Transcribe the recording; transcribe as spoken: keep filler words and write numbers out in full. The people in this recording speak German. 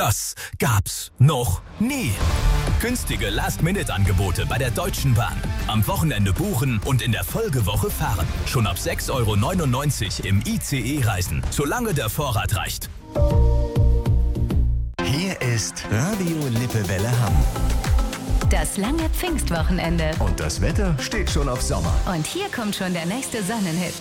Das gab's noch nie. Günstige Last-Minute-Angebote bei der Deutschen Bahn. Am Wochenende buchen und in der Folgewoche fahren. Schon ab sechs Euro neunundneunzig im I C E reisen, solange der Vorrat reicht. Hier ist Radio Lippewelle Hamm. Das lange Pfingstwochenende. Und das Wetter steht schon auf Sommer. Und hier kommt schon der nächste Sonnenhit.